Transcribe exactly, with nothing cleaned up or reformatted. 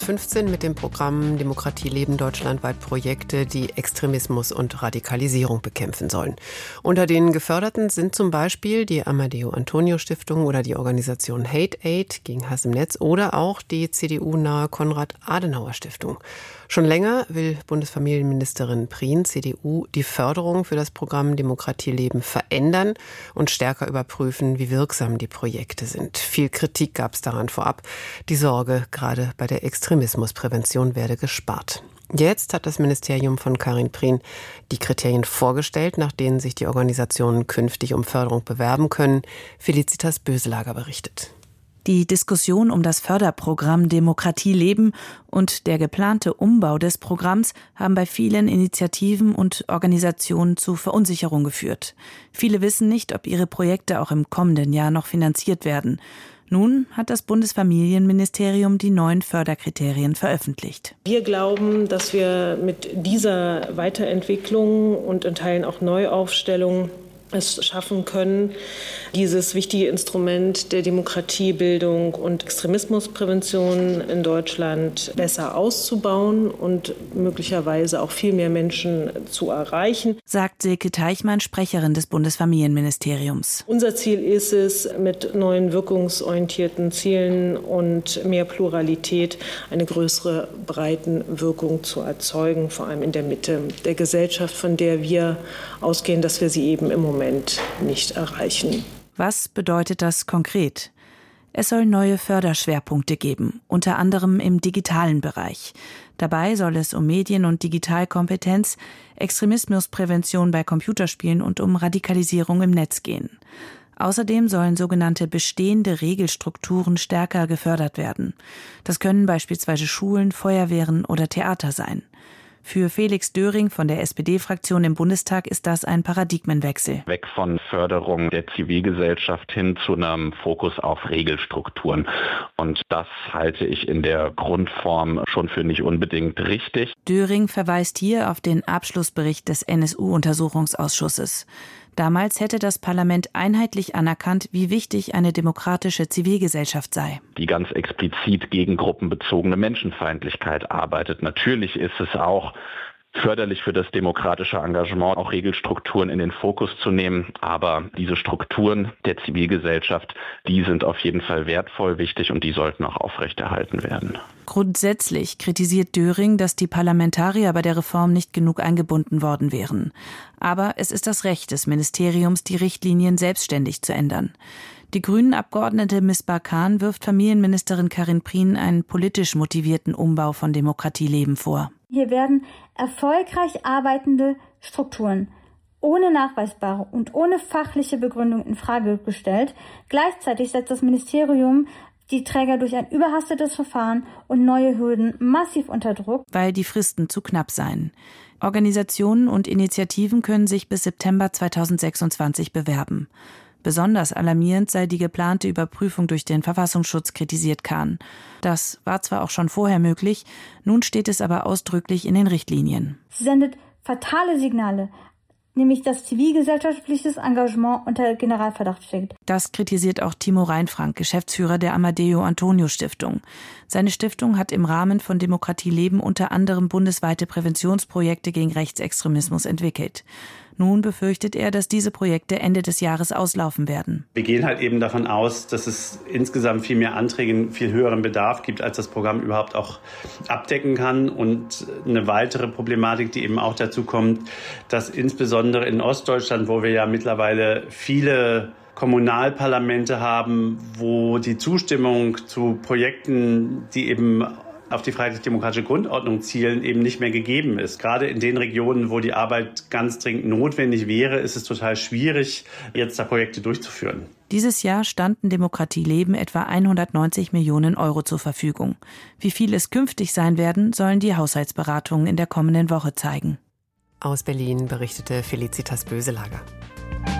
fünfzehn mit dem Programm Demokratie leben deutschlandweit Projekte, die Extremismus und Radikalisierung bekämpfen sollen. Unter den Geförderten sind zum Beispiel die Amadeo-Antonio-Stiftung oder die Organisation Hate Aid gegen Hass im Netz oder auch die C D U-nahe Konrad-Adenauer-Stiftung. Schon länger will Bundesfamilienministerin Prien, C D U, die Förderung für das Programm Demokratie leben verändern und stärker überprüfen, wie wirksam die Projekte sind. Viel Kritik gab es daran vorab. Die Sorge, gerade bei der Extremismusprävention werde gespart. Jetzt hat das Ministerium von Karin Prien die Kriterien vorgestellt, nach denen sich die Organisationen künftig um Förderung bewerben können. Felicitas Böselager berichtet. Die Diskussion um das Förderprogramm Demokratie leben und der geplante Umbau des Programms haben bei vielen Initiativen und Organisationen zu Verunsicherung geführt. Viele wissen nicht, ob ihre Projekte auch im kommenden Jahr noch finanziert werden. Nun hat das Bundesfamilienministerium die neuen Förderkriterien veröffentlicht. Wir glauben, dass wir mit dieser Weiterentwicklung und in Teilen auch Neuaufstellung es schaffen können, dieses wichtige Instrument der Demokratiebildung und Extremismusprävention in Deutschland besser auszubauen und möglicherweise auch viel mehr Menschen zu erreichen, sagt Silke Teichmann, Sprecherin des Bundesfamilienministeriums. Unser Ziel ist es, mit neuen wirkungsorientierten Zielen und mehr Pluralität eine größere Breitenwirkung zu erzeugen, vor allem in der Mitte der Gesellschaft, von der wir ausgehen, dass wir sie eben im Moment Moment nicht erreichen. Was bedeutet das konkret? Es soll neue Förderschwerpunkte geben, unter anderem im digitalen Bereich. Dabei soll es um Medien- und Digitalkompetenz, Extremismusprävention bei Computerspielen und um Radikalisierung im Netz gehen. Außerdem sollen sogenannte bestehende Regelstrukturen stärker gefördert werden. Das können beispielsweise Schulen, Feuerwehren oder Theater sein. Für Felix Döring von der S P D-Fraktion im Bundestag ist das ein Paradigmenwechsel. Weg von Förderung der Zivilgesellschaft hin zu einem Fokus auf Regelstrukturen. Und das halte ich in der Grundform schon für nicht unbedingt richtig. Döring verweist hier auf den Abschlussbericht des N S U-Untersuchungsausschusses. Damals hätte das Parlament einheitlich anerkannt, wie wichtig eine demokratische Zivilgesellschaft sei. Die ganz explizit gegen gruppenbezogene Menschenfeindlichkeit arbeitet. Natürlich ist es auch förderlich für das demokratische Engagement, auch Regelstrukturen in den Fokus zu nehmen. Aber diese Strukturen der Zivilgesellschaft, die sind auf jeden Fall wertvoll, wichtig und die sollten auch aufrechterhalten werden. Grundsätzlich kritisiert Döring, dass die Parlamentarier bei der Reform nicht genug eingebunden worden wären. Aber es ist das Recht des Ministeriums, die Richtlinien selbstständig zu ändern. Die Grünen-Abgeordnete Misbah Khan wirft Familienministerin Karin Prien einen politisch motivierten Umbau von Demokratie leben vor. Hier werden erfolgreich arbeitende Strukturen ohne nachweisbare und ohne fachliche Begründung in Frage gestellt. Gleichzeitig setzt das Ministerium die Träger durch ein überhastetes Verfahren und neue Hürden massiv unter Druck, weil die Fristen zu knapp seien. Organisationen und Initiativen können sich bis September zweitausendsechsundzwanzig bewerben. Besonders alarmierend sei die geplante Überprüfung durch den Verfassungsschutz, kritisiert Khan. Das war zwar auch schon vorher möglich, nun steht es aber ausdrücklich in den Richtlinien. Sie sendet fatale Signale, nämlich dass zivilgesellschaftliches Engagement unter Generalverdacht steht. Das kritisiert auch Timo Reinfrank, Geschäftsführer der Amadeo-Antonio-Stiftung. Seine Stiftung hat im Rahmen von Demokratie leben unter anderem bundesweite Präventionsprojekte gegen Rechtsextremismus entwickelt. Nun befürchtet er, dass diese Projekte Ende des Jahres auslaufen werden. Wir gehen halt eben davon aus, dass es insgesamt viel mehr Anträge, einen viel höheren Bedarf gibt, als das Programm überhaupt auch abdecken kann. Und eine weitere Problematik, die eben auch dazu kommt, dass insbesondere in Ostdeutschland, wo wir ja mittlerweile viele Kommunalparlamente haben, wo die Zustimmung zu Projekten, die eben auf die freiheitlich-demokratische Grundordnung zielen, eben nicht mehr gegeben ist. Gerade in den Regionen, wo die Arbeit ganz dringend notwendig wäre, ist es total schwierig, jetzt da Projekte durchzuführen. Dieses Jahr standen Demokratie leben etwa hundertneunzig Millionen Euro zur Verfügung. Wie viel es künftig sein werden, sollen die Haushaltsberatungen in der kommenden Woche zeigen. Aus Berlin berichtete Felicitas Böselager.